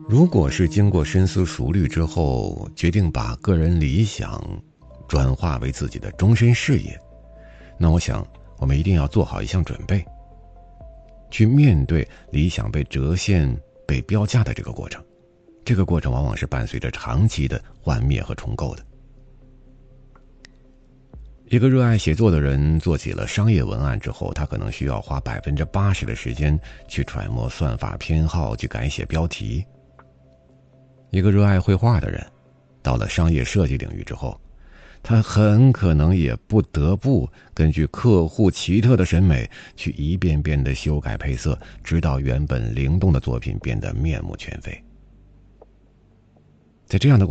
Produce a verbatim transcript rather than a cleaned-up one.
如果是经过深思熟虑之后，决定把个人理想转化为自己的终身事业，那我想我们一定要做好一项准备，去面对理想被折现、被标价的这个过程。这个过程往往是伴随着长期的幻灭和重构的。一个热爱写作的人做起了商业文案之后，他可能需要花百分之八十的时间去揣摩算法偏好，去改写标题。一个热爱绘画的人，到了商业设计领域之后，他很可能也不得不根据客户奇特的审美，去一遍遍的修改配色，直到原本灵动的作品变得面目全非。在这样的